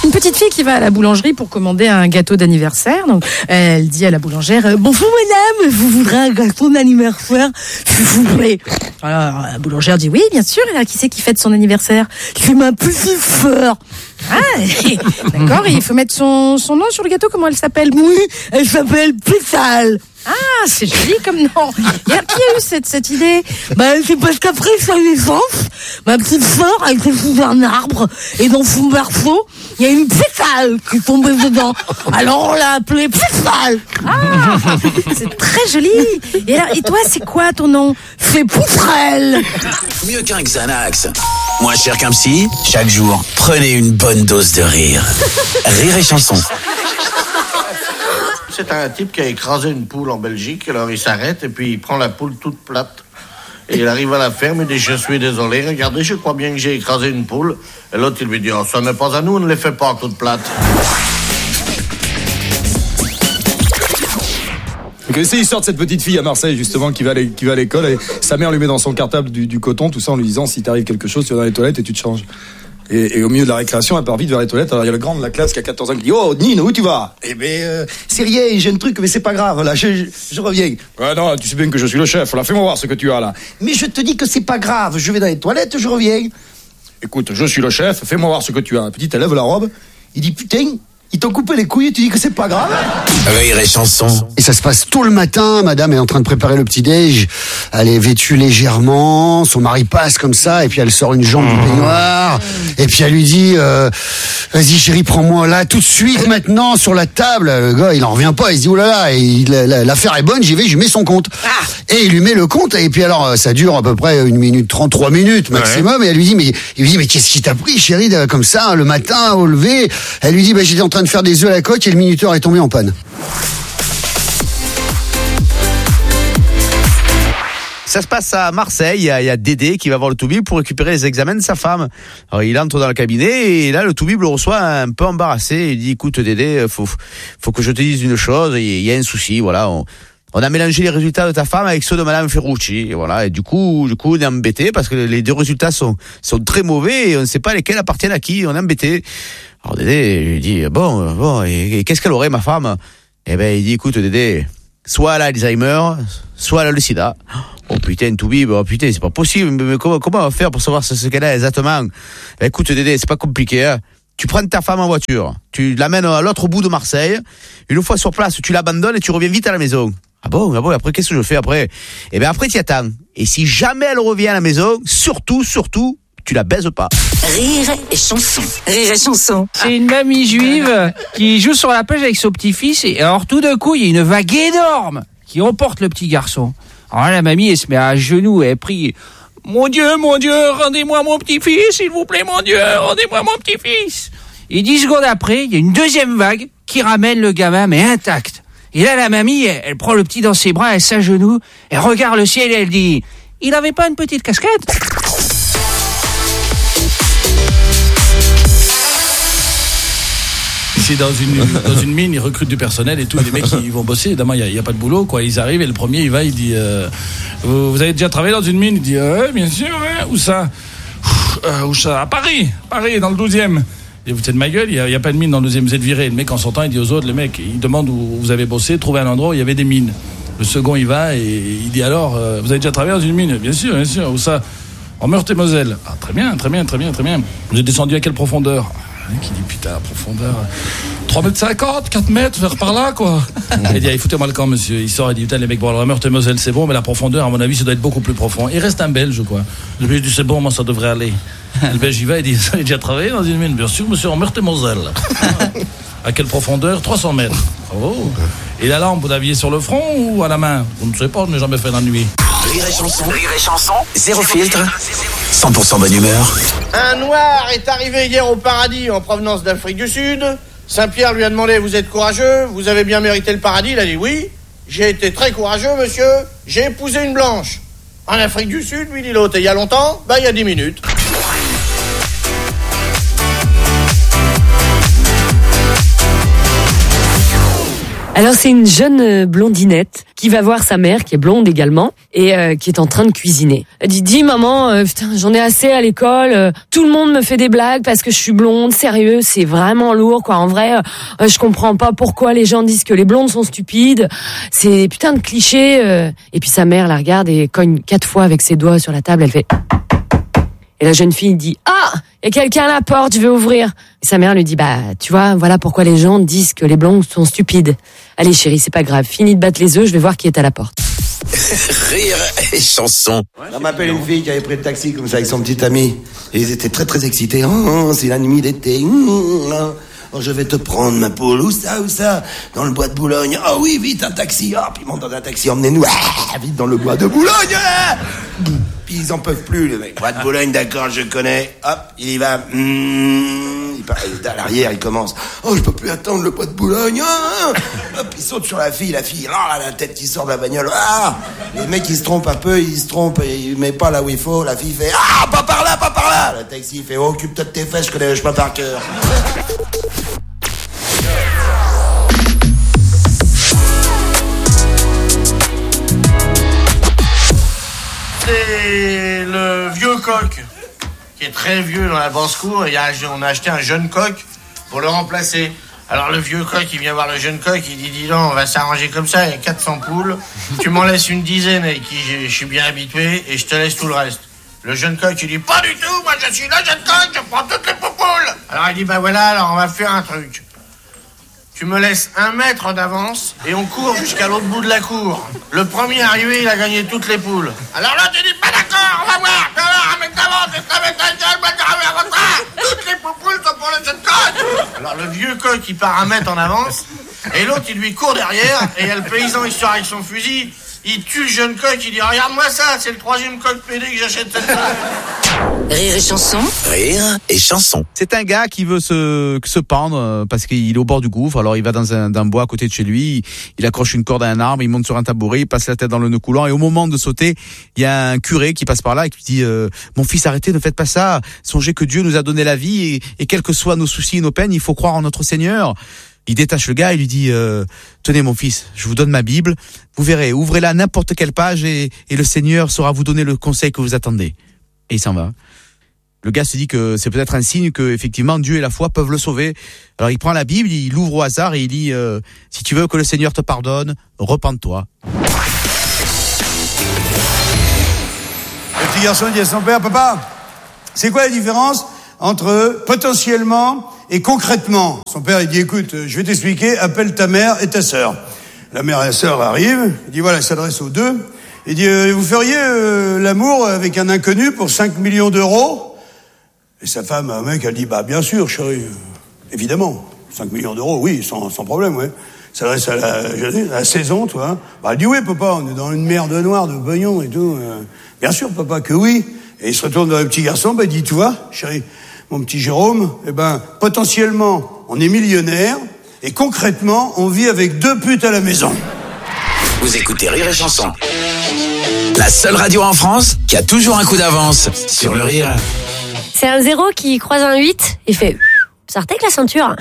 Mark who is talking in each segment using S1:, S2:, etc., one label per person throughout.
S1: Une petite fille qui va à la boulangerie pour commander un gâteau d'anniversaire. Donc, elle dit à la boulangère, bonjour madame, vous voudrez un gâteau d'anniversaire, s'il vous plaît. Alors, la boulangère dit oui, bien sûr. Et là, qui c'est qui fête son anniversaire? C'est ma petite sœur. Ah, d'accord, et il faut mettre son nom sur le gâteau. Comment elle s'appelle? Oui, elle s'appelle Pétale. Ah, c'est joli comme nom. Et alors, qui a eu cette idée? C'est parce qu'après sa naissance, ma petite sœur a été sous un arbre, et dans son berceau, il y a une pétale qui est tombée dedans. Alors on l'a appelée Pétale. Ah, c'est très joli. Et toi, c'est quoi ton nom? C'est Poutrelle.
S2: Mieux qu'un Xanax, moins cher qu'un psy. Chaque jour, prenez une bonne dose de rire. Rire et chanson.
S3: C'est un type qui a écrasé une poule en Belgique, alors il s'arrête et puis il prend la poule toute plate. Et il arrive à la ferme, il dit « Je suis désolé, regardez, je crois bien que j'ai écrasé une poule. » Et l'autre, il lui dit « Oh, ça n'est pas à nous, on ne les fait pas toutes plates. »
S4: Il sort de cette petite fille à Marseille justement qui va à l'école et sa mère lui met dans son cartable du coton, tout ça en lui disant si t'arrive quelque chose tu vas dans les toilettes et tu te changes. Et au milieu de la récréation, elle part vite vers les toilettes. Alors il y a le grand de la classe qui a 14 ans qui dit oh Nino, où tu vas? Eh ben c'est rien, j'ai un truc mais c'est pas grave là, je reviens. Ouais non, tu sais bien que je suis le chef, là fais-moi voir ce que tu as là. Mais je te dis que c'est pas grave, je vais dans les toilettes, je reviens. Écoute, je suis le chef, fais-moi voir ce que tu as. Petite, elle lève la robe, il dit putain, ils t'ont coupé les couilles et tu dis que c'est pas grave.
S2: Rire et chanson.
S5: Et ça se passe tôt le matin, madame est en train de préparer le petit-déj, elle est vêtue légèrement, son mari passe comme ça, et puis elle sort une jambe du peignoir, et puis elle lui dit, vas-y chérie, prends-moi là, tout de suite, maintenant, sur la table. Le gars, il en revient pas, il se dit, oh là là, l'affaire est bonne, j'y vais, je lui mets son compte. Et il lui met le compte, et puis alors, ça dure à peu près 1 minute 30, 3 minutes maximum, et elle lui dit, mais qu'est-ce qui t'a pris, chérie, comme ça, le matin, au lever? Elle lui dit, j'étais en train de faire des œufs à la coque, et le minuteur est tombé en panne.
S6: Ça se passe à Marseille, il y a Dédé qui va voir le toubib pour récupérer les examens de sa femme. Alors il entre dans le cabinet et là le toubib le reçoit un peu embarrassé. Il dit écoute Dédé, faut que je te dise une chose, il y a un souci, voilà. On a mélangé les résultats de ta femme avec ceux de Madame Ferrucci, et voilà. Et du coup, on est embêté parce que les deux résultats sont très mauvais et on ne sait pas lesquels appartiennent à qui. On est embêté. Alors Dédé lui dit bon, et qu'est-ce qu'elle aurait ma femme? Eh ben il dit écoute Dédé, soit elle a Alzheimer, soit elle a le sida. Oh putain, toubib, c'est pas possible. Mais comment on va faire pour savoir ce qu'elle a exactement? Écoute Dédé, c'est pas compliqué, hein. Tu prends ta femme en voiture, tu l'amènes à l'autre bout de Marseille. Une fois sur place, tu l'abandonnes et tu reviens vite à la maison. Ah bon, après qu'est-ce que je fais après? Eh ben après tu attends. Et si jamais elle revient à la maison, surtout, tu la baises pas.
S7: Rire et chanson. Rire et chanson.
S8: C'est une mamie juive qui joue sur la plage avec son petit-fils et alors tout d'un coup, il y a une vague énorme qui emporte le petit garçon. Alors là, la mamie, elle se met à genoux et elle prie. Mon Dieu, rendez-moi mon petit-fils, s'il vous plaît, mon Dieu, rendez-moi mon petit-fils. Et 10 secondes après, il y a une deuxième vague qui ramène le gamin, mais intact. Et là, la mamie, elle prend le petit dans ses bras, elle s'agenouille, elle regarde le ciel et elle dit « Il avait pas une petite casquette ?»
S9: C'est dans une mine, ils recrutent du personnel et tout, les mecs ils vont bosser, évidemment il y a pas de boulot quoi, ils arrivent et le premier il va, il dit vous avez déjà travaillé dans une mine? Il dit ouais bien sûr, ouais. Où ça? À Paris, dans le 12e. Et vous êtes de ma gueule, il y a pas de mine dans le 12e, vous êtes viré. Le mec en sortant il dit aux autres, le mec il demande où vous avez bossé, trouvez un endroit où il y avait des mines. Le second il va et il dit alors vous avez déjà travaillé dans une mine? Bien sûr, où ça? En Meurthe-et-Moselle. Ah très bien. Vous êtes descendu à quelle profondeur? Qui dit putain la profondeur 3,50 m, 4 mètres vers par là quoi. Il dit foutez-moi le camp monsieur. Il sort et dit putain les mecs bon alors Meurthe-et-Moselle c'est bon mais la profondeur à mon avis ça doit être beaucoup plus profond. Il reste un Belge quoi. Le Belge dit c'est bon moi ça devrait aller. Le Belge y va et dit ça a déjà travaillé dans une mine? Bien sûr monsieur en Meurthe-et-Moselle. À quelle profondeur? 300 mètres. Oh. Et la lampe vous l'aviez sur le front ou à la main? Je ne sais pas, je n'ai jamais fait la nuit.
S2: Rire et chanson, zéro filtre, 100% bonne humeur.
S3: Un noir est arrivé hier au paradis en provenance d'Afrique du Sud. Saint-Pierre lui a demandé, vous êtes courageux? Vous avez bien mérité le paradis? Il a dit oui. J'ai été très courageux, monsieur. J'ai épousé une blanche. En Afrique du Sud, lui dit l'autre. Et il y a longtemps? Il y a 10 minutes.
S10: Alors c'est une jeune blondinette qui va voir sa mère, qui est blonde également, et qui est en train de cuisiner. Elle dit, dis maman, putain, j'en ai assez à l'école, tout le monde me fait des blagues parce que je suis blonde, sérieux, c'est vraiment lourd, quoi. En vrai, je comprends pas pourquoi les gens disent que les blondes sont stupides, c'est putain de cliché. Et puis sa mère la regarde et cogne 4 fois avec ses doigts sur la table, elle fait... Et la jeune fille dit, ah, il y a quelqu'un à la porte, je vais ouvrir. Et sa mère lui dit, bah, tu vois, voilà pourquoi les gens disent que les blondes sont stupides. Allez chérie, c'est pas grave, finis de battre les œufs, je vais voir qui est à la porte.
S2: Rire et chanson.
S11: On m'appelle une fille qui avait pris le taxi comme ça avec son petit ami. Et ils étaient très très excités. Oh, c'est la nuit d'été. Oh, je vais te prendre ma poule. Où ça? Dans le bois de Boulogne. Oh oui, vite, un taxi. Oh, puis monte dans un taxi, emmenez-nous. Ah, vite dans le bois de Boulogne. Ah, puis ils en peuvent plus, les mecs. Bois de Boulogne, d'accord, je connais. Hop, il y va. À l'arrière, il commence. Oh, je peux plus attendre le bois de Boulogne. Hop, il saute sur la fille, la tête qui sort de la bagnole. Ah, les mecs, ils se trompent un peu, et il met pas là où il faut. La fille fait, ah, pas par là. Le taxi fait, oh, occupe-toi de tes fesses, je connais le chemin par cœur.
S3: C'est le vieux coq qui est très vieux dans la basse-cour et on a acheté un jeune coq pour le remplacer. Alors le vieux coq, il vient voir le jeune coq, il dit, dis donc, on va s'arranger comme ça, il y a 400 poules, tu m'en laisses une dizaine avec qui je suis bien habitué et je te laisse tout le reste. Le jeune coq, il dit, pas du tout, moi je suis le jeune coq, je prends toutes les poules. Alors il dit, bah voilà, alors on va faire un truc. Tu me laisses 1 mètre d'avance et on court jusqu'à l'autre bout de la cour. Le premier arrivé, il a gagné toutes les poules. Alors là, tu dis, pas d'accord, on va voir. Un mec d'avance, toutes les poules sont pour le jeune coq. Alors le vieux coq, il part 1 mètre en avance et l'autre, il lui court derrière et il y a le paysan, il sort avec son fusil. Il tue le jeune coq, il dit, regarde-moi ça, c'est le 3e coq pédé que j'achète cette fois.
S7: Rire et chanson.
S2: Rire et chanson.
S6: C'est un gars qui veut se pendre parce qu'il est au bord du gouffre. Alors il va dans un bois à côté de chez lui, il accroche une corde à un arbre, il monte sur un tabouret, il passe la tête dans le nœud coulant et au moment de sauter, il y a un curé qui passe par là et qui dit mon fils, arrêtez, ne faites pas ça. Songez que Dieu nous a donné la vie et quels que soient nos soucis et nos peines, il faut croire en notre Seigneur. Il détache le gars et lui dit tenez mon fils, je vous donne ma Bible, vous verrez, ouvrez-la à n'importe quelle page et le Seigneur saura vous donner le conseil que vous attendez. Et il s'en va. Le gars se dit que c'est peut-être un signe que effectivement Dieu et la foi peuvent le sauver. Alors il prend la Bible, il l'ouvre au hasard et il dit si tu veux que le Seigneur te pardonne, repens-toi.
S12: Le petit garçon dit à son père, papa, c'est quoi la différence entre potentiellement et concrètement? Son père, il dit, écoute, je vais t'expliquer, appelle ta mère et ta sœur. La mère et la sœur arrivent, il dit, voilà, il s'adresse aux deux. Il dit, vous feriez l'amour avec un inconnu pour 5 millions d'euros? Et sa femme, un mec, elle dit, bah, bien sûr, chérie, évidemment. 5 millions d'euros, oui, sans problème, ouais. Ça s'adresse à la saison, toi. Bah, elle dit, oui, papa, on est dans une merde noire de pognon et tout. Bien sûr, papa, que oui. Et il se retourne vers le petit garçon, bah, il dit, tu vois, chérie, mon petit Jérôme, eh ben, potentiellement, on est millionnaire, et concrètement, on vit avec 2 putes à la maison.
S2: Vous écoutez Rire et Chanson. La seule radio en France qui a toujours un coup d'avance sur le rire.
S10: C'est un 0 qui croise un 8 et fait sortez avec la ceinture.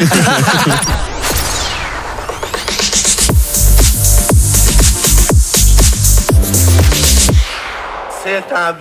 S3: C'est un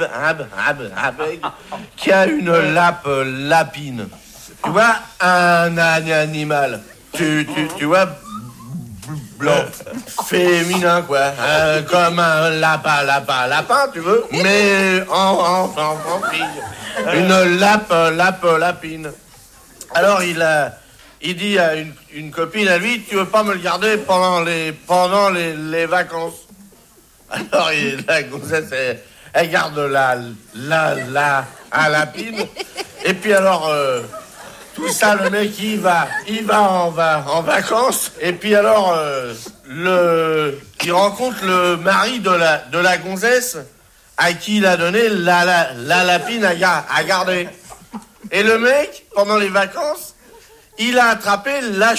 S3: qui a une lapine. Tu vois, un animal. Tu vois, blanc, féminin, quoi. Comme un lapin, tu veux, mais en fille. Une lapine. Alors, il dit à une copine à lui, tu veux pas me le garder pendant les vacances? Alors, la gonzesse, elle garde la lapine. Et puis alors, tout ça, le mec, il va en vacances. Et puis alors, il rencontre le mari de la gonzesse à qui il a donné la lapine à garder. Et le mec, pendant les vacances, il a attrapé la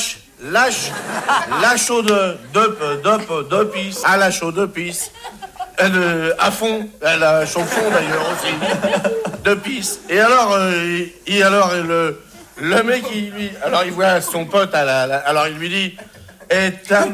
S3: chaude de pisse. À la chaude pisse. À fond, elle a chaud fond d'ailleurs aussi, de pisse. Et alors, le mec, il voit son pote alors il lui dit, Et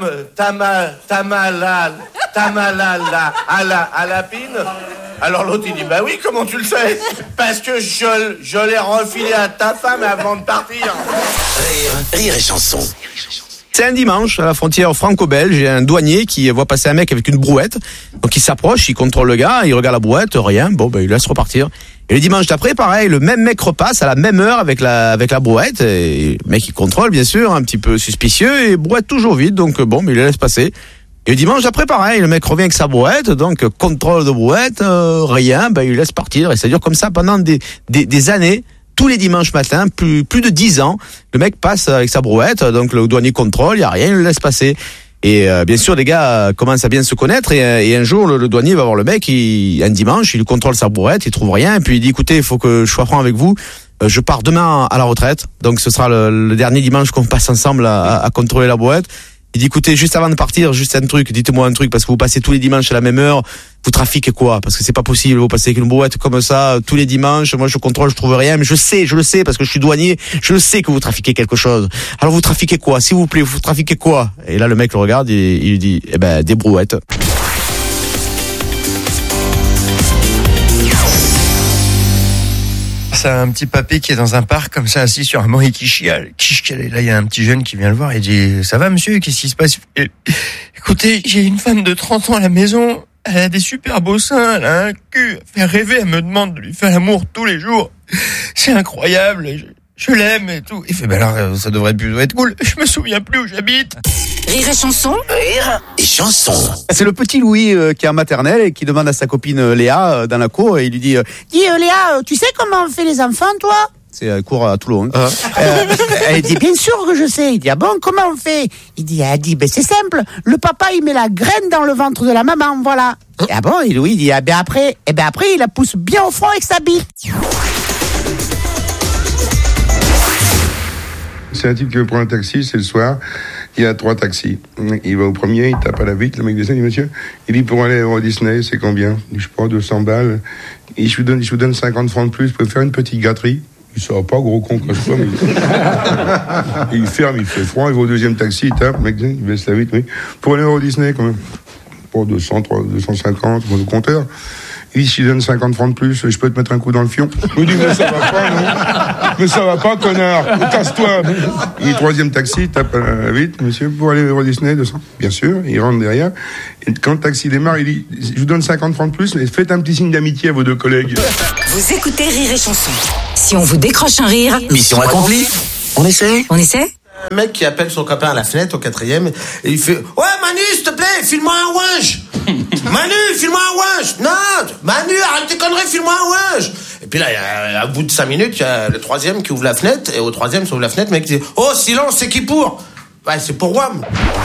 S3: à la pine. Alors l'autre il dit bah oui, comment tu le sais? Parce que je l'ai refilé à ta femme avant de partir.
S2: Rire et chanson.
S6: C'est un dimanche à la frontière franco-belge, il y a un douanier qui voit passer un mec avec une brouette. Donc il s'approche, il contrôle le gars, il regarde la brouette, rien, il laisse repartir. Et le dimanche d'après, pareil, le même mec repasse à la même heure avec la brouette. Et le mec il contrôle bien sûr, un petit peu suspicieux, et brouette toujours vide, donc il le laisse passer. Et le dimanche d'après, pareil, le mec revient avec sa brouette, donc contrôle de brouette, rien, il laisse partir. Et ça dure comme ça pendant des années. Tous les dimanches matins, plus de 10 ans, le mec passe avec sa brouette, donc le douanier contrôle, il n'y a rien, il le laisse passer. Et bien sûr, les gars commencent à bien se connaître, et un jour, le douanier va voir le mec, un dimanche, il contrôle sa brouette, il trouve rien, et puis il dit, écoutez, il faut que je sois franc avec vous, je pars demain à la retraite, donc ce sera le dernier dimanche qu'on passe ensemble à contrôler la brouette. Il dit, écoutez, juste avant de partir, juste un truc, dites-moi un truc, parce que vous passez tous les dimanches à la même heure, vous trafiquez quoi? Parce que c'est pas possible, vous passez avec une brouette comme ça, tous les dimanches, moi je contrôle, je trouve rien, mais je le sais, parce que je suis douanier, je le sais que vous trafiquez quelque chose. Alors vous trafiquez quoi? S'il vous plaît, vous trafiquez quoi? Et là, le mec le regarde, et il lui dit, des brouettes.
S13: C'est un petit papy qui est dans un parc comme ça, assis sur un banc et qui chiale. Et là, il y a un petit jeune qui vient le voir et dit, ça va monsieur, qu'est-ce qui se passe? Écoutez, j'ai une femme de 30 ans à la maison, elle a des super beaux seins, elle a un cul, elle fait rêver, elle me demande de lui faire l'amour tous les jours. C'est incroyable, je l'aime et tout. Il fait, alors, ça devrait plus être cool, je me souviens plus où j'habite.
S7: Rire et chanson.
S2: Rire et chanson.
S6: C'est le petit Louis qui est en maternelle et qui demande à sa copine Léa dans la cour, et il lui dit,
S1: Dis Léa, tu sais comment on fait les enfants, toi?
S6: c'est cours à Toulon.
S1: Elle dit, bien sûr que je sais. Il dit, ah bon, comment on fait? Elle dit, ben c'est simple. Le papa, il met la graine dans le ventre de la maman, voilà. Et ah bon, et Louis, il dit, après, il la pousse bien au front avec sa bite.
S14: C'est un type qui veut prendre un taxi, c'est le soir. Il y a 3 taxis. Il va au premier, il tape à la vitre, le mec descend, il dit, monsieur, il dit, pour aller à Euro Disney, c'est combien? Il dit, je prends 200 balles. Et je vous donne 50 francs de plus, vous pouvez faire une petite gâterie. Il sort pas, gros con, quand je vois, mais il ferme, il fait froid, il va au deuxième taxi, il tape, le mec, il baisse la vitre, oui. Pour aller à Euro Disney, quand même. Pour 200, 250, au compteur. Il dit, si je donne 50 francs de plus, je peux te mettre un coup dans le fion. Il dit, mais ça va pas, non? Mais ça va pas, connard. Casse-toi. Il dit, 3e taxi, tape vite, monsieur, pour aller au Disney, 200. Bien sûr, il rentre derrière. Et quand le taxi démarre, il dit, je vous donne 50 francs de plus, mais faites un petit signe d'amitié à vos 2 collègues.
S7: Vous écoutez Rire et Chanson. Si on vous décroche un rire,
S2: mission accomplie. On essaie?
S3: Un mec qui appelle son copain à la fenêtre, au 4e, et il fait, ouais, Manu, s'il te plaît, file-moi un ouinge. Manu, file-moi un ouinge. Non, Manu, arrête tes conneries, file-moi un ouinge. Et puis là, au bout de 5 minutes, il y a le 3e qui ouvre la fenêtre, et au 3e, s'ouvre la fenêtre, le mec dit, oh, silence, c'est qui pour? Ouais, c'est pour Wham.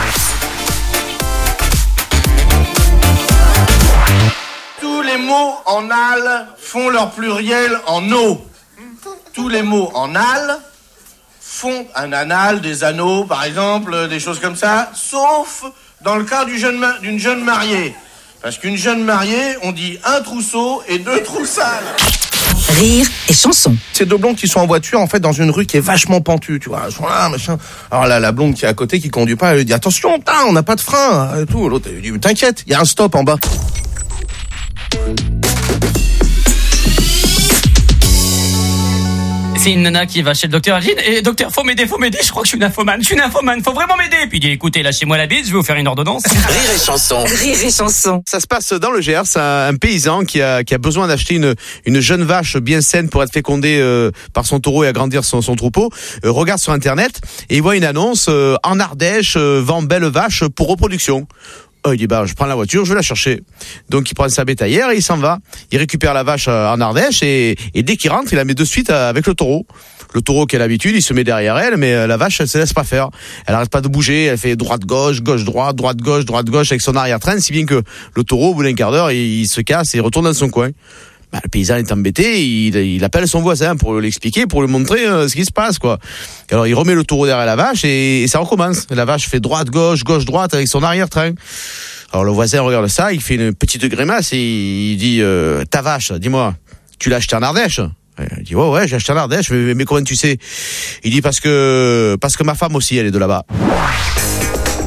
S3: Tous les mots en al font leur pluriel en o. Tous les mots en al font un anal, des anneaux, par exemple, des choses comme ça, sauf dans le cas d'une jeune mariée. Parce qu'une jeune mariée, on dit un trousseau et 2 trous sales.
S7: Rire et chanson.
S3: C'est 2 blondes qui sont en voiture, en fait, dans une rue qui est vachement pentue, tu vois. Elles sont là, machin. Alors là, la blonde qui est à côté, qui conduit pas, elle lui dit, attention, on n'a pas de frein, et tout. L'autre, elle lui dit, t'inquiète, il y a un stop en bas.
S15: C'est une nana qui va chez le docteur, elle dit, et docteur, faut m'aider, je crois que je suis nymphomane, faut vraiment m'aider. Puis il dit, écoutez, lâchez-moi la bite, je vais vous faire une ordonnance.
S2: Rire et chanson.
S7: Rire et chanson.
S6: Ça se passe dans le Gers, un paysan qui a besoin d'acheter une jeune vache bien saine pour être fécondée par son taureau et agrandir son troupeau, regarde sur internet et il voit une annonce, en Ardèche, vend belle vache pour reproduction. Il dit, je prends la voiture, je vais la chercher. Donc, il prend sa bétaillère et il s'en va. Il récupère la vache en Ardèche et dès qu'il rentre, il la met de suite avec le taureau. Le taureau qui a l'habitude, il se met derrière elle, mais la vache, elle se laisse pas faire. Elle arrête pas de bouger, elle fait droite-gauche, gauche-droite, droite-gauche, droite-gauche avec son arrière-train, si bien que le taureau, au bout d'un quart d'heure, il se casse et il retourne dans son coin. Le paysan est embêté, il appelle son voisin pour l'expliquer, pour lui montrer ce qui se passe, quoi. Alors il remet le taureau derrière la vache et ça recommence. La vache fait droite-gauche, gauche-droite avec son arrière-train. Alors le voisin regarde ça, il fait une petite grimace et il dit, ta vache, dis-moi, tu l'as achetée en Ardèche? Il dit, ouais, j'ai acheté en Ardèche, mais comment tu sais? Il dit, parce que ma femme aussi, elle est de là-bas.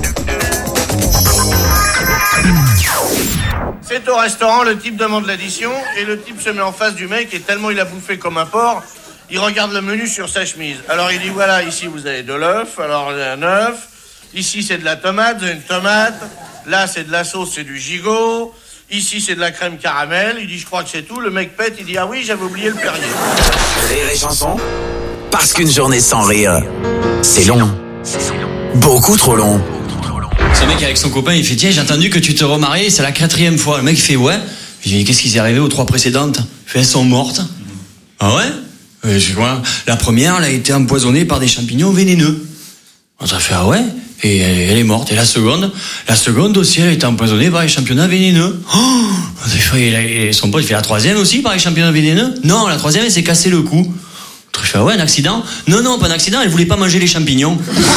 S3: C'est au restaurant, le type demande l'addition, et le type se met en face du mec, et tellement il a bouffé comme un porc, il regarde le menu sur sa chemise. Alors il dit, voilà, ici vous avez de l'œuf, alors un œuf, ici c'est de la tomate, vous avez une tomate, là c'est de la sauce, c'est du gigot, ici c'est de la crème caramel, il dit, je crois que c'est tout, le mec pète, il dit, ah oui, j'avais oublié le Perrier.
S2: Rire et chanson, parce qu'une journée sans rire, c'est long. Beaucoup trop long.
S16: Ce mec avec son copain, il fait tiens, j'ai entendu que tu te remariais, c'est la 4e fois. Le mec il fait ouais. Je dis qu'est-ce qui s'est arrivé aux 3 précédentes? Il fait elles sont mortes. Ah ouais? Je dis quoi? La première, elle a été empoisonnée par des champignons vénéneux. On a fait ah ouais? Et elle est morte. Et la seconde aussi, elle a été empoisonnée par les champignons vénéneux. Oh, et son pote il fait la 3e aussi par les champignons vénéneux? Non, la 3e elle s'est cassé le cou. Je fais ah ouais, un accident? Non, pas un accident, elle voulait pas manger les champignons.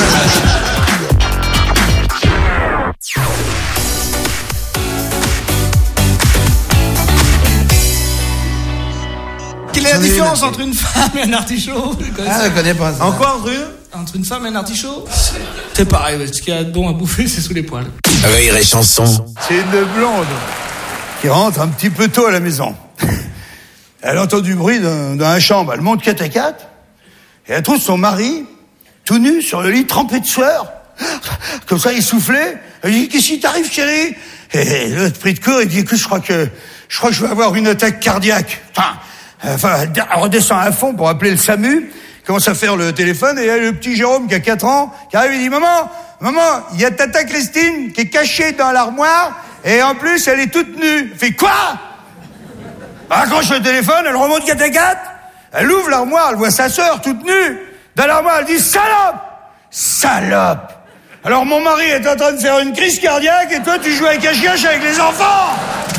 S9: Quelle est la différence entre une femme et un artichaut?
S12: Ah, je connais pas ça.
S9: En quoi, entre une femme et un artichaut? C'est pareil, ce qu'il y a de bon à bouffer, c'est sous les poils.
S2: Rire et chanson.
S12: C'est une blonde qui rentre un petit peu tôt à la maison. Elle entend du bruit dans la chambre. Elle monte 4 à 4 et elle trouve son mari tout nu sur le lit, trempé de sueur. Comme ça, il soufflait. Elle dit, qu'est-ce qui t'arrive, chérie? Et l'autre pris de court, il dit, écoute, je crois que je vais avoir une attaque cardiaque. Enfin, elle redescend à fond pour appeler le SAMU, commence à faire le téléphone, et il y a le petit Jérôme qui a 4 ans, qui arrive et dit, maman, il y a tata Christine qui est cachée dans l'armoire, et en plus, elle est toute nue. Elle fait, quoi? Elle accroche le téléphone, elle remonte 4 à 4, elle ouvre l'armoire, elle voit sa sœur toute nue. Dans l'armoire, elle dit, salope! Alors mon mari est en train de faire une crise cardiaque, et toi, tu joues à cache-cache avec les enfants!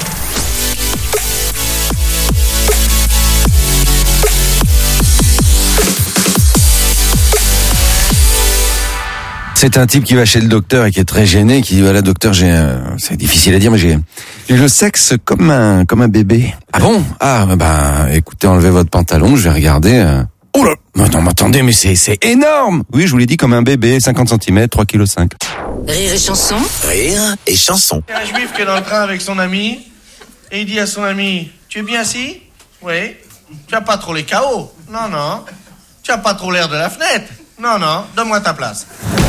S17: C'est un type qui va chez le docteur et qui est très gêné, qui dit voilà docteur, c'est difficile à dire mais j'ai le sexe comme un bébé. Ah bon? Ah bah écoutez, enlevez votre pantalon, je vais regarder. Oh là, non mais attendez, mais c'est énorme. Oui, je vous l'ai dit, comme un bébé, 50 cm, 3,5 kg.
S7: Rire et chanson.
S2: Rire et chanson.
S3: Il y a un juif qui est dans le train avec son ami, et il dit à son ami, tu es bien assis? Oui. Tu as pas trop les KO? Non. Tu as pas trop l'air de la fenêtre? Non, donne-moi ta place.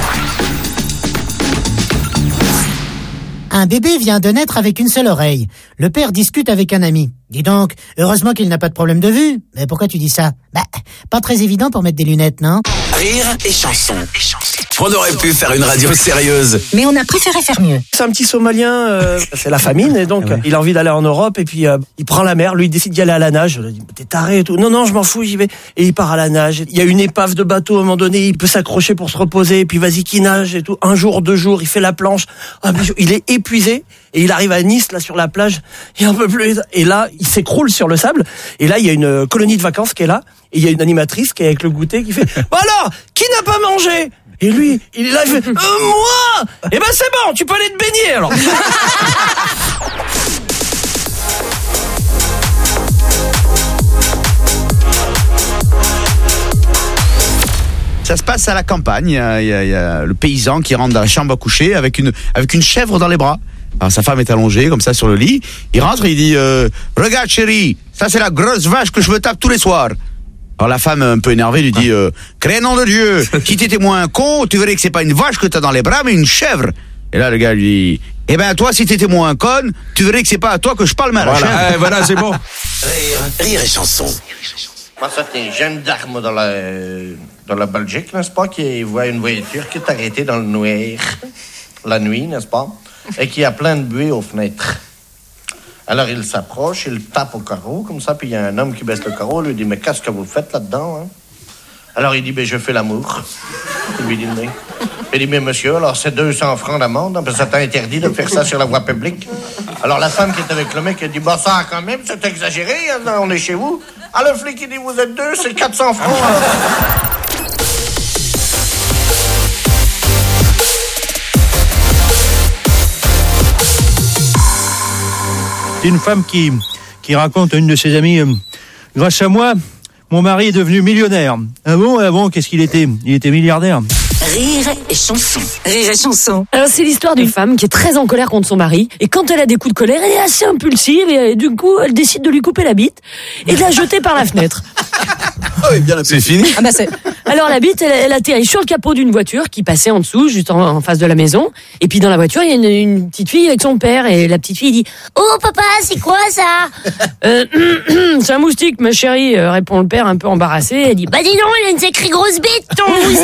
S18: Un bébé vient de naître avec une seule oreille. Le père discute avec un ami. Dis donc, heureusement qu'il n'a pas de problème de vue. Mais pourquoi tu dis ça? Pas très évident pour mettre des lunettes, non?
S2: Rire et chanson. On aurait pu faire une radio sérieuse.
S7: Mais on a préféré faire mieux.
S19: C'est un petit Somalien, c'est la famine, et donc il a envie d'aller en Europe, et puis il prend la mer, lui il décide d'y aller à la nage. Il dit, t'es taré et tout. Non, je m'en fous, j'y vais. Et il part à la nage. Il y a une épave de bateau, à un moment donné, il peut s'accrocher pour se reposer, et puis vas-y qu'il nage et tout. 1 jour, 2 jours, il fait la planche. Il est épuisé, et il arrive à Nice, là, sur la plage, et un peu plus, et là, il s'écroule sur le sable, et là, il y a une colonie de vacances qui est là, et il y a une animatrice qui est avec le goûter, qui fait, bah alors, qui n'a pas mangé? Et lui, il est là, il fait, moi! Eh ben c'est bon, tu peux aller te baigner, alors.
S6: Ça se passe à la campagne, il y a le paysan qui rentre dans la chambre à coucher avec une chèvre dans les bras. Alors sa femme est allongée comme ça sur le lit, il rentre et il dit regarde chérie, ça c'est la grosse vache que je me tape tous les soirs. Alors la femme un peu énervée lui dit crénom de Dieu, si t'étais moins con, tu verrais que c'est pas une vache que t'as dans les bras mais une chèvre. Et là le gars lui dit eh ben toi si t'étais moins conne, tu verrais que c'est pas à toi que je parle mal.
S4: Voilà, voilà c'est bon.
S2: Rire et chanson.
S3: Moi, c'est un gendarme dans la Belgique, n'est-ce pas, qui voit une voiture qui est arrêtée dans le noir, la nuit, n'est-ce pas, et qui a plein de buée aux fenêtres. Alors il s'approche, il tape au carreau, comme ça, puis il y a un homme qui baisse le carreau, il lui dit, mais qu'est-ce que vous faites là-dedans, hein? Alors il dit, je fais l'amour. Il lui dit, mais... Il dit, mais monsieur, alors c'est 200 francs d'amende, parce que c'est interdit de faire ça sur la voie publique. Alors la femme qui est avec le mec, elle dit, ça quand même, c'est exagéré, hein, on est chez vous. Ah, le flic, il dit, vous êtes 2, c'est 400 francs.
S20: C'est une femme qui raconte à une de ses amies, grâce à moi, mon mari est devenu millionnaire. Ah bon, qu'est-ce qu'il était? Il était milliardaire.
S7: Rire et chanson. Rire et chanson.
S10: Alors c'est l'histoire d'une femme qui est très en colère contre son mari et quand elle a des coups de colère, elle est assez impulsive et du coup elle décide de lui couper la bite et de la jeter par la fenêtre.
S6: C'est fini.
S10: Ah bah c'est. Alors la bite, elle atterrit sur le capot d'une voiture qui passait en dessous, juste en face de la maison. Et puis dans la voiture, il y a une petite fille avec son père et la petite fille dit « Oh papa, c'est quoi ça ?» C'est un moustique, ma chérie, répond le père un peu embarrassé. Elle dit « Bah dis donc, il a une sacrée grosse bite, ton moustique !»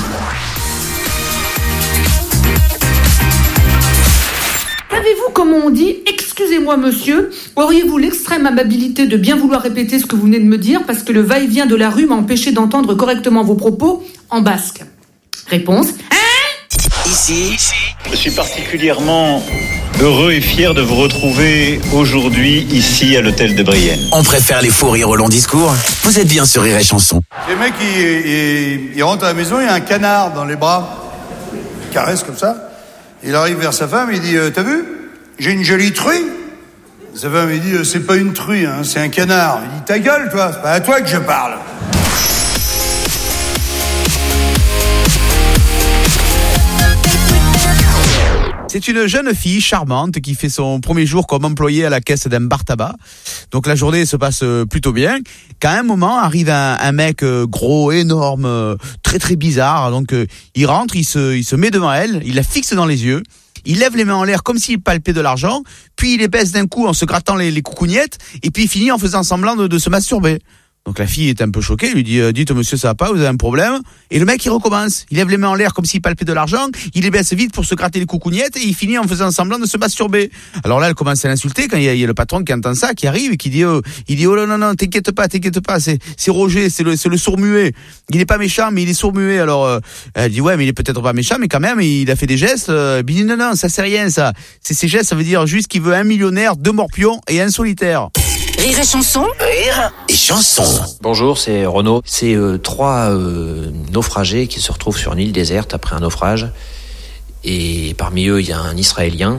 S21: Savez-vous comment on dit « Excusez-moi monsieur, auriez-vous l'extrême amabilité de bien vouloir répéter ce que vous venez de me dire parce que le va-et-vient de la rue m'a empêché d'entendre correctement vos propos en basque ?» Réponse «
S2: Ici,
S20: Je suis particulièrement heureux et fier de vous retrouver aujourd'hui ici à l'hôtel de Brienne.
S2: on préfère les faux rires au long discours. Vous êtes bien sur Rire et Chanson.
S12: Les mecs, il rentre à la maison, il y a un canard dans les bras. Il caresse comme ça. Il arrive vers sa femme, il dit « T'as vu ? J'ai une jolie truie. » Sa femme, il dit « C'est pas une truie, hein, c'est un canard. » Il dit « Ta gueule, toi, c'est pas à toi que je parle. »
S6: C'est une jeune fille charmante qui fait son premier jour comme employée à la caisse d'un bar tabac. Donc la journée se passe plutôt bien. Qu'à un moment arrive un mec gros, énorme, très très bizarre. Donc il rentre, il se met devant elle, il la fixe dans les yeux. Il lève les mains en l'air comme s'il palpait de l'argent, puis il les baisse d'un coup en se grattant les coucougnettes, et puis il finit en faisant semblant de se masturber. Donc la fille est un peu choquée, lui dit « Dites monsieur, ça va pas, vous avez un problème ?» Et le mec il recommence, il lève les mains en l'air comme s'il palpait de l'argent, il les baisse vite pour se gratter les coucougnettes et il finit en faisant semblant de se masturber. Alors là elle commence à l'insulter quand il y a le patron qui entend ça, qui arrive et qui dit « Oh non, t'inquiète pas, c'est Roger, c'est le sourd-muet. Il est pas méchant mais il est sourd-muet. » Alors elle dit « Ouais mais il est peut-être pas méchant mais quand même il a fait des gestes. » Il dit « Non, ça c'est rien ça. C'est ces gestes, ça veut dire juste qu'il veut un millionnaire, 2 morpions et un solitaire. »
S7: Rire et chanson.
S2: Rire et Chanson.
S22: Bonjour, c'est Renaud. C'est 3 naufragés qui se retrouvent sur une île déserte après un naufrage. Et parmi eux, il y a un Israélien,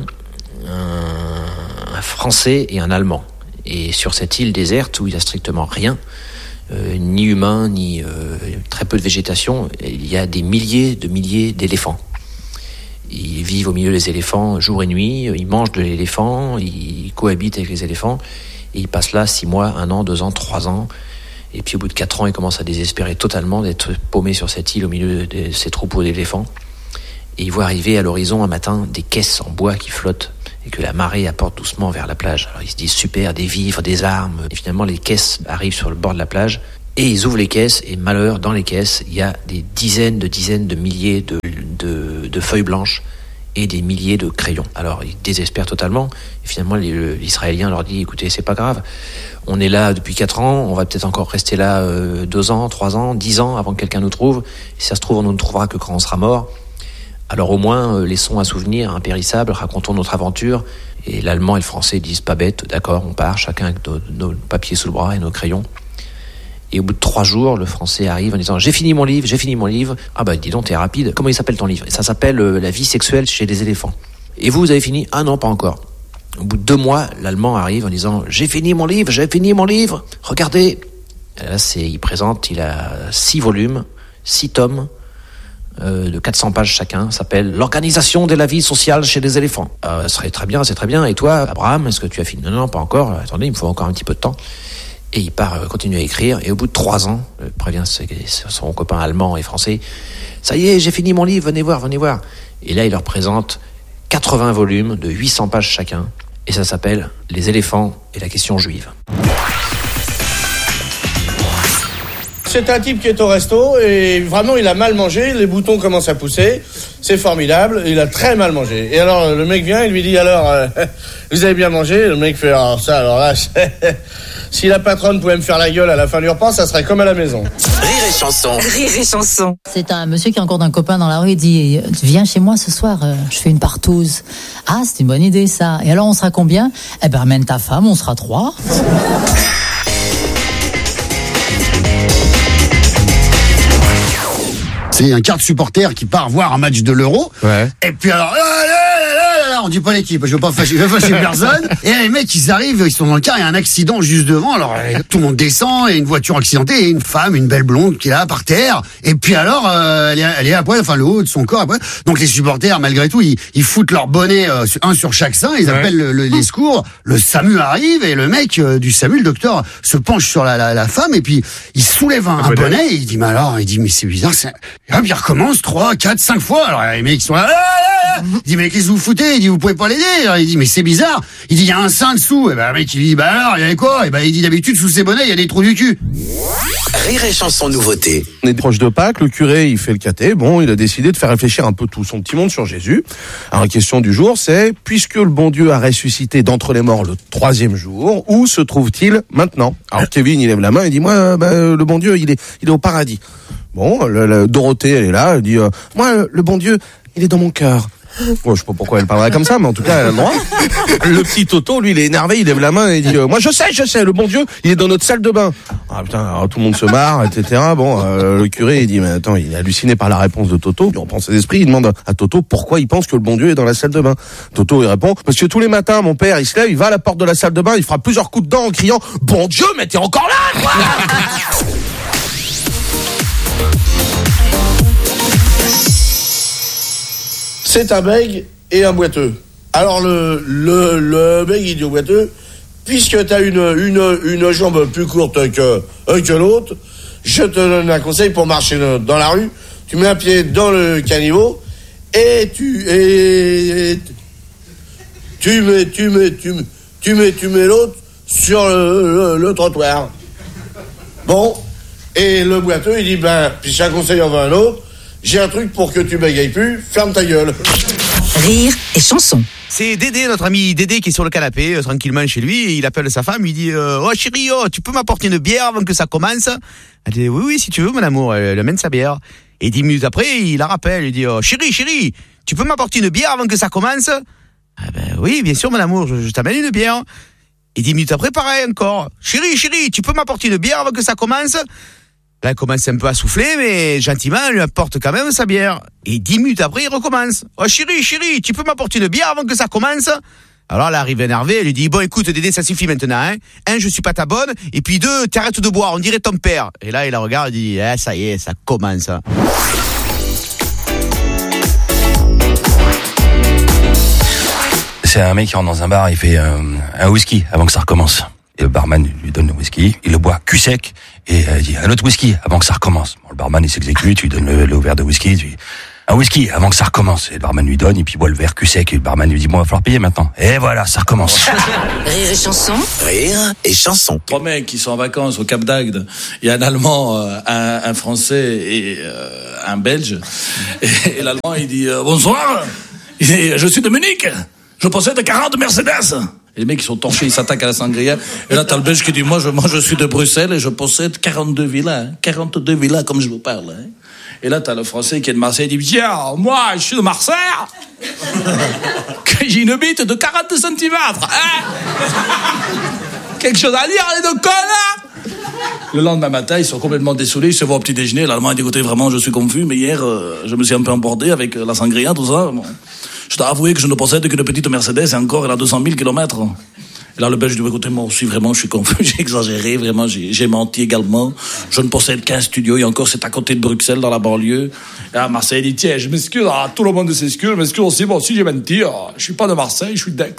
S22: un Français et un Allemand. Et sur cette île déserte où il n'y a strictement rien, ni humain, ni très peu de végétation, il y a des milliers d'éléphants. Ils vivent au milieu des éléphants jour et nuit, ils mangent de l'éléphant, ils cohabitent avec les éléphants. Et ils passent là 6 mois, 1 an, 2 ans, 3 ans. Et puis au bout de 4 ans, ils commencent à désespérer totalement d'être paumés sur cette île au milieu de ces troupeaux d'éléphants. Et ils voient arriver à l'horizon un matin des caisses en bois qui flottent et que la marée apporte doucement vers la plage. Alors ils se disent super, des vivres, des armes. Et finalement, les caisses arrivent sur le bord de la plage et ils ouvrent les caisses. Et malheur, dans les caisses, il y a des dizaines de milliers de feuilles blanches et des milliers de crayons. Alors ils désespèrent totalement et finalement l'Israélien leur dit « Écoutez, c'est pas grave, on est là depuis 4 ans, on va peut-être encore rester là 2 ans, 3 ans, 10 ans avant que quelqu'un nous trouve. Si ça se trouve, on ne nous trouvera que quand on sera mort. Alors au moins, laissons un souvenir impérissable, racontons notre aventure. » Et l'Allemand et le Français disent « Pas bête, d'accord, on part, chacun avec nos papiers sous le bras et nos crayons. » Et au bout de 3 jours, le Français arrive en disant « J'ai fini mon livre. » Ah bah dis donc, t'es rapide. Comment il s'appelle ton livre ? Ça s'appelle La vie sexuelle chez les éléphants. Et vous avez fini ? Ah non, pas encore. Au bout de 2 mois, l'Allemand arrive en disant « J'ai fini mon livre. Regardez. » Et là, il a 6 volumes, 6 tomes de 400 pages chacun. Ça s'appelle L'organisation de la vie sociale chez les éléphants. Ça serait très bien, c'est très bien. Et toi, Abraham, est-ce que tu as fini ? Non, pas encore. Attendez, il me faut encore un petit peu de temps. Et il part continuer à écrire. Et au bout de 3 ans, prévient son copain allemand et français, ça y est, j'ai fini mon livre, venez voir. Et là, il leur présente 80 volumes de 800 pages chacun. Et ça s'appelle Les éléphants et la question juive.
S3: C'est un type qui est au resto et vraiment il a mal mangé, les boutons commencent à pousser, c'est formidable, il a très mal mangé. Et alors le mec vient, il lui dit alors, vous avez bien mangé ? Le mec fait alors là, si la patronne pouvait me faire la gueule à la fin du repas, ça serait comme à la maison.
S2: Rire et Chanson.
S7: Rire et chanson.
S23: C'est un monsieur qui rencontre un copain dans la rue et dit « Viens chez moi ce soir, je fais une partouze. » Ah, c'est une bonne idée ça. Et alors on sera combien ? Eh ben ramène ta femme, on sera 3.
S5: C'est un quart de supporter qui part voir un match de l'Euro.
S6: Ouais.
S5: Et puis alors, on dit pas l'équipe, je veux pas fâcher personne. Et les mecs, ils arrivent, ils sont dans le car, il y a un accident juste devant, alors tout le monde descend, et une voiture accidentée, et une femme, une belle blonde qui est là par terre. Et puis alors, elle est à poil, enfin le haut de son corps à poil. Donc les supporters, malgré tout, ils foutent leur bonnet, un sur chaque sein, ils appellent les secours, le SAMU arrive, et le mec du SAMU, le docteur, se penche sur la femme, et puis il soulève un bonnet, et il dit, mais c'est bizarre, et hop, il recommence 3, 4, 5 fois. Alors les mecs sont là, il dit, mais qu'est-ce que vous foutez? Il dit, vous pouvez pas l'aider. Alors, il dit, mais c'est bizarre. Il dit, il y a un sein dessous. Et ben, le mec, il dit, bah alors, il y avait quoi? Et ben, il dit, d'habitude, sous ses bonnets, il y a des trous du cul.
S2: Rire et chanson nouveauté.
S8: On est proche de Pâques, le curé, il fait le caté. Bon, il a décidé de faire réfléchir un peu tout son petit monde sur Jésus. Alors, la question du jour, c'est, puisque le bon Dieu a ressuscité d'entre les morts le 3e jour, où se trouve-t-il maintenant? Alors, Kevin, il lève la main et dit, moi, le bon Dieu, il est au paradis. Bon, Dorothée, elle est là, elle dit, moi, le bon Dieu, il est dans mon cœur. Bon, je sais pas pourquoi elle parlerait comme ça, mais en tout cas, elle a le droit. Le petit Toto, lui, il est énervé, il lève la main et il dit, moi, je sais, le bon Dieu, il est dans notre salle de bain. Ah, putain, alors, tout le monde se marre, etc. Bon, le curé, il dit, mais attends, il est halluciné par la réponse de Toto. Il reprend ses esprits, il demande à Toto pourquoi il pense que le bon Dieu est dans la salle de bain. Toto, il répond, parce que tous les matins, mon père, il se lève, il va à la porte de la salle de bain, il fera plusieurs coups de dents en criant, bon Dieu, mais t'es encore là, quoi!
S3: C'est un bègue et un boiteux. Alors le bègue, il dit au boiteux, puisque t'as une jambe plus courte que l'autre, je te donne un conseil pour marcher dans la rue. Tu mets un pied dans le caniveau et tu mets l'autre sur le trottoir. Bon, et le boiteux, il dit, puisque un conseil en veut un autre, j'ai un truc pour que tu bégayes plus, ferme ta gueule.
S7: Rire et chanson.
S6: C'est Dédé, notre ami Dédé, qui est sur le canapé, tranquillement chez lui, et il appelle sa femme, il dit, oh chérie, tu peux m'apporter une bière avant que ça commence? Elle dit, oui, si tu veux, mon amour, elle amène sa bière. Et 10 minutes après, il la rappelle, il dit, oh chérie, tu peux m'apporter une bière avant que ça commence? Ah ben oui, bien sûr, mon amour, je t'amène une bière. Et 10 minutes après, pareil encore. Chérie, tu peux m'apporter une bière avant que ça commence? Là, il commence un peu à souffler, mais gentiment, il lui apporte quand même sa bière. Et 10 minutes après, il recommence. Oh, chérie, tu peux m'apporter une bière avant que ça commence? Alors, elle arrive énervée, elle lui dit, bon, écoute, Dédé, ça suffit maintenant, hein. 1, je suis pas ta bonne, et puis 2, t'arrêtes de boire, on dirait ton père. Et là, il la regarde, il dit, ça y est, ça commence.
S11: C'est un mec qui rentre dans un bar, il fait un whisky avant que ça recommence. Et le barman lui donne le whisky, il le boit cul sec, et il dit un autre whisky avant que ça recommence. Bon, le barman il s'exécute, il donne le verre de whisky, il dit un whisky avant que ça recommence. Et le barman lui donne, et puis il boit le verre cul sec, et le barman lui dit bon, il va falloir payer maintenant. Et voilà, ça recommence.
S7: Rire et chanson.
S2: Rire et chanson.
S9: 3 mecs qui sont en vacances au Cap d'Agde. Il y a un Allemand, un Français et un Belge. Et l'Allemand il dit bonsoir. Il dit je suis de Munich. Je possède 40 Mercedes. Et les mecs, ils sont torchés, ils s'attaquent à la sangria. Et là, t'as le Belge qui dit, moi, je suis de Bruxelles et je possède 42 villas. 42 villas, comme je vous parle. Hein. Et là, t'as le Français qui est de Marseille, il dit, tiens, moi, je suis de Marseille. J'ai une bite de 40 cm. Hein. Quelque chose à dire, les deux connards. Le lendemain matin, ils sont complètement dessoulés, ils se voient au petit déjeuner. L'Allemand a dit, écoutez, vraiment, je suis confus, mais hier, je me suis un peu emporté avec la sangria, tout ça. Bon. Je dois avouer que je ne possède qu'une petite Mercedes et encore elle a 200 000 km. Et là, le Belge dit, écoutez, moi aussi, vraiment, je suis confus, j'ai exagéré, vraiment, j'ai menti également. Je ne possède qu'un studio et encore, c'est à côté de Bruxelles, dans la banlieue. Et à Marseille, il dit, tiens, je m'excuse, tout le monde s'excuse, je m'excuse aussi, moi aussi, j'ai menti. Je suis pas de Marseille, je suis d'Aix.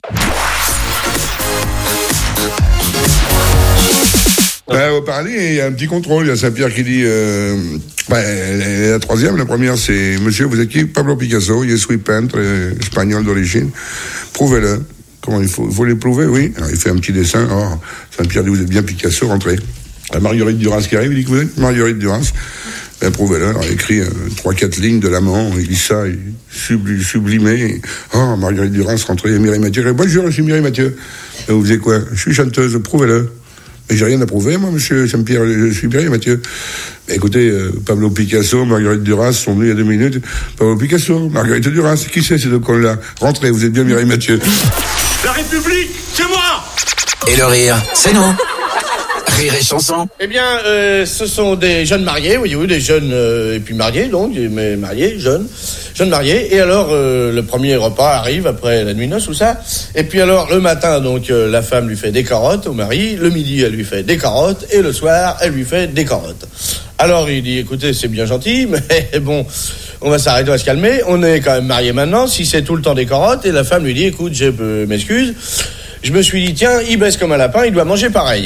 S14: Au paradis, il y a un petit contrôle. Il y a Saint-Pierre qui dit... la troisième, la première, c'est... Monsieur, vous êtes qui? Pablo Picasso, je suis peintre espagnol d'origine. Prouvez-le. Comment il faut les prouver, oui. Alors, il fait un petit dessin. Alors, Saint-Pierre dit, vous êtes bien Picasso, rentrez. La Marguerite Duras qui arrive, il dit que vous êtes Marguerite Duras. Prouvez-le. Alors, il écrit 3-4 lignes de l'amant. Il dit ça, il sublimé. Oh, Marguerite Duras, rentrez. Mireille Mathieu. Bonjour, je suis Mireille Mathieu. Et vous faisiez quoi? Je suis chanteuse, prouvez-le. Mais j'ai rien à prouver, moi, monsieur Saint-Pierre, je suis bien, Mathieu. Mais écoutez, Pablo Picasso, Marguerite Duras sont venus il y a 2 minutes. Pablo Picasso, Marguerite Duras, qui c'est ces deux cons-là? Rentrez, vous êtes bien Mireille Mathieu.
S3: La République, c'est moi!
S2: Et le rire, c'est nous. Rire et Chanson.
S3: Eh bien, ce sont des jeunes mariés, voyez-vous, des jeunes et puis mariés, donc, mais mariés, jeunes mariés. Et alors, le premier repas arrive après la nuit noce ou ça. Et puis alors, le matin, donc, la femme lui fait des carottes au mari. Le midi, elle lui fait des carottes. Et le soir, elle lui fait des carottes. Alors, il dit, écoutez, c'est bien gentil, mais bon, on va s'arrêter, on va se calmer. On est quand même mariés maintenant. Si c'est tout le temps des carottes. Et la femme lui dit, écoute, je m'excuse. Je me suis dit, tiens, il baisse comme un lapin, il doit manger pareil.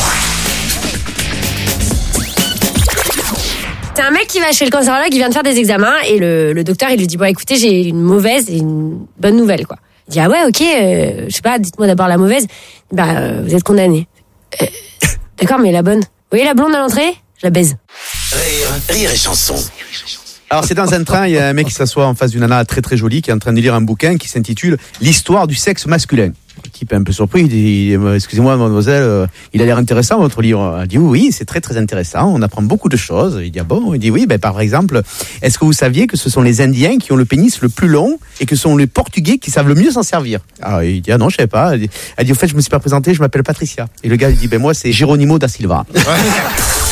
S1: C'est un mec qui va chez le cancérologue, il vient de faire des examens et le docteur il lui dit bon écoutez j'ai une mauvaise et une bonne nouvelle quoi. Il dit ah ouais ok je sais pas dites-moi d'abord la mauvaise. Vous êtes condamné. D'accord mais la bonne. Vous voyez la blonde à l'entrée je la baise.
S2: Rire et Chanson.
S6: Alors c'est dans un train, il y a un mec qui s'assoit en face d'une nana très très jolie qui est en train de lire un bouquin qui s'intitule L'histoire du sexe masculin. Le type est un peu surpris, il dit excusez-moi mademoiselle, il a l'air intéressant votre livre. Elle dit oui, c'est très très intéressant, on apprend beaucoup de choses. Il dit ah bon, il dit oui, par exemple, est-ce que vous saviez que ce sont les Indiens qui ont le pénis le plus long et que ce sont les Portugais qui savent le mieux s'en servir. Alors il dit ah non, je savais pas. Elle dit au fait je me suis pas présenté, je m'appelle Patricia. Et le gars il dit moi c'est Geronimo da Silva.